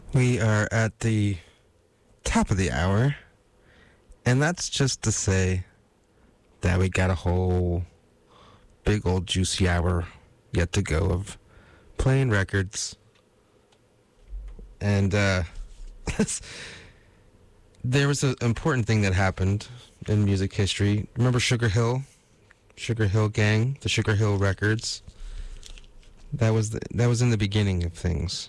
We are at the top of the hour, and that's just to say that we got a whole big old juicy hour yet to go of playing records. And there was an important thing that happened in music history. Remember Sugar Hill Gang, the Sugar Hill Records? That was in the beginning of things.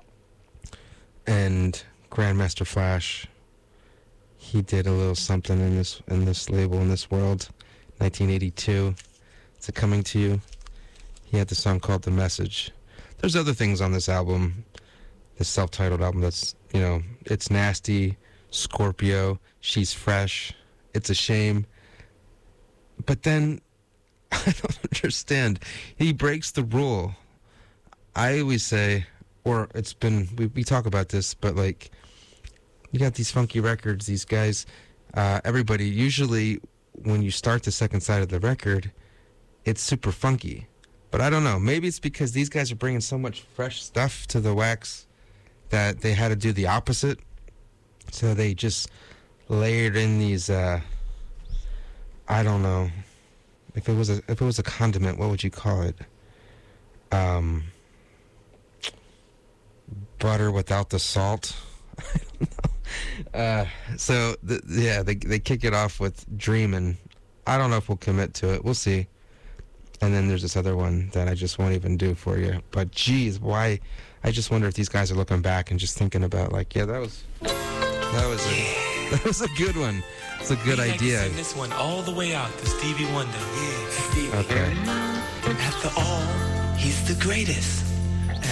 And Grandmaster Flash, he did a little something in this label, in this world. 1982. It's a Coming to You. He had the song called The Message. There's other things on this album, this self-titled album that's, It's Nasty, Scorpio, She's Fresh, It's a Shame. But then, I don't understand. He breaks the rule. I always say, or it's been, we talk about this, but like, you got these funky records, these guys, everybody, usually when you start the second side of the record, it's super funky. But I don't know, maybe it's because these guys are bringing so much fresh stuff to the wax that they had to do the opposite. So they just layered in these, I don't know, if it was a condiment, what would you call it? Butter without the salt. I don't know. So they kick it off with Dreamin'. I don't know if we'll commit to it. We'll see. And then there's this other one that I just won't even do for you. But geez, why? I just wonder if these guys are looking back and just thinking about like, that was a good one. It's a good idea. Sing this one all the way out to Stevie Wonder. Okay. After all, he's the greatest.